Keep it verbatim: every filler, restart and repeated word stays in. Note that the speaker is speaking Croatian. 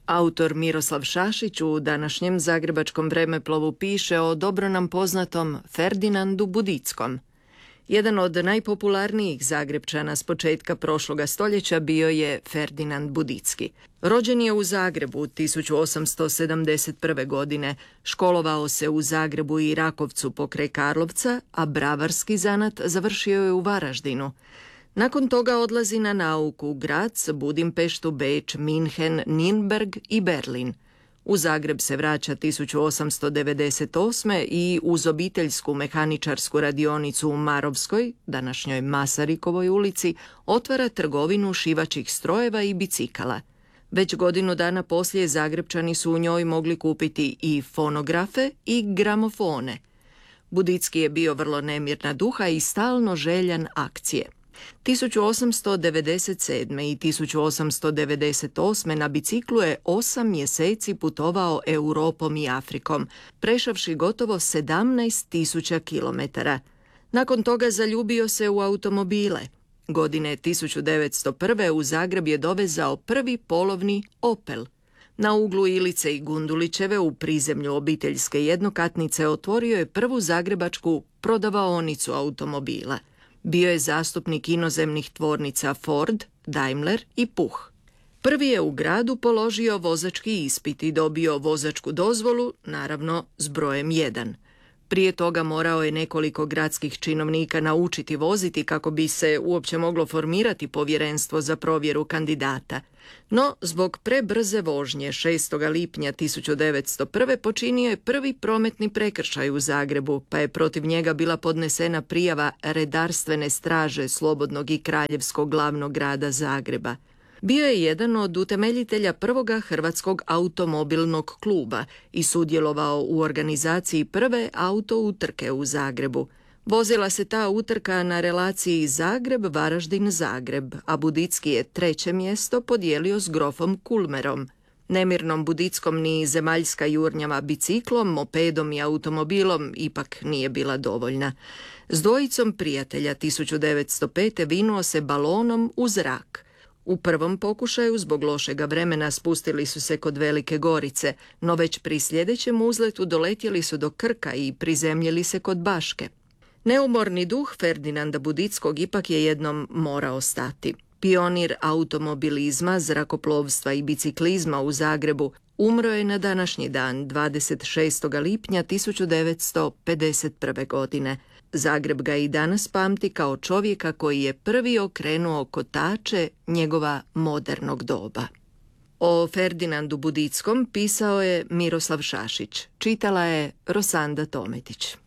Autor Miroslav Šašić u današnjem Zagrebačkom vremeplovu piše o dobro nam poznatom Ferdinandu Budickom. Jedan od najpopularnijih Zagrepčana s početka prošloga stoljeća bio je Ferdinand Budicki. Rođen je u Zagrebu tisuću osamsto sedamdeset prve. godine, školovao se u Zagrebu i Rakovcu pokraj Karlovca, a bravarski zanat završio je u Varaždinu. Nakon toga odlazi na nauku u Graz, Budimpeštu, Beč, Minhen, Nürnberg i Berlin. U Zagreb se vraća tisuću osamsto devedeset osme. i uz obiteljsku mehaničarsku radionicu u Marovskoj, današnjoj Masarikovoj ulici, otvara trgovinu šivačih strojeva i bicikala. Već godinu dana poslije Zagrepčani su u njoj mogli kupiti i fonografe i gramofone. Budicki je bio vrlo nemirna duha i stalno željan akcije. tisuću osamsto devedeset sedme. i tisuću osamsto devedeset osme. na biciklu je osam mjeseci putovao Europom i Afrikom, prešavši gotovo sedamnaest tisuća kilometara. Nakon toga zaljubio se u automobile. Godine tisuću devetsto prve. u Zagreb je dovezao prvi polovni Opel. Na uglu Ilice i Gundulićeve u prizemlju obiteljske jednokatnice otvorio je prvu zagrebačku prodavaonicu automobila. Bio je zastupnik inozemnih tvornica Ford, Daimler i Puch. Prvi je u gradu položio vozački ispit i dobio vozačku dozvolu, naravno s brojem jedan. Prije toga morao je nekoliko gradskih činovnika naučiti voziti kako bi se uopće moglo formirati povjerenstvo za provjeru kandidata. No, zbog prebrze vožnje šestog lipnja tisuću devetsto prve. počinio je prvi prometni prekršaj u Zagrebu, pa je protiv njega bila podnesena prijava redarstvene straže Slobodnog i Kraljevskog glavnog grada Zagreba. Bio je jedan od utemeljitelja prvoga hrvatskog automobilnog kluba i sudjelovao u organizaciji prve auto utrke u Zagrebu. Vozila se ta utrka na relaciji Zagreb-Varaždin-Zagreb, a Budicki je treće mjesto podijelio s grofom Kulmerom. Nemirnom Budickom ni zemaljska jurnjava biciklom, mopedom i automobilom ipak nije bila dovoljna. S dvojicom prijatelja tisuću devetsto pete. vinuo se balonom u zrak. U prvom pokušaju zbog lošega vremena spustili su se kod Velike Gorice, no već pri sljedećem uzletu doletjeli su do Krka i prizemljili se kod Baške. Neumorni duh Ferdinanda Budickog ipak je jednom morao stati. Pionir automobilizma, zrakoplovstva i biciklizma u Zagrebu umro je na današnji dan, dvadeset šestog lipnja tisuću devetsto pedeset prve. godine. Zagreb ga i danas pamti kao čovjeka koji je prvi okrenuo kotače njegova modernog doba. O Ferdinandu Budickom pisao je Miroslav Šašić. Čitala je Rosanda Tometić.